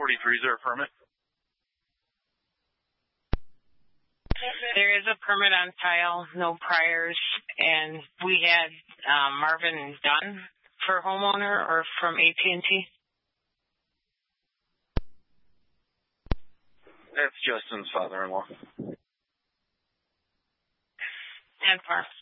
43. Is there a permit? There is a permit on file, no priors, and we had Marvin Dunn for homeowner or from AT&T. That's Justin's father-in-law. And Farms.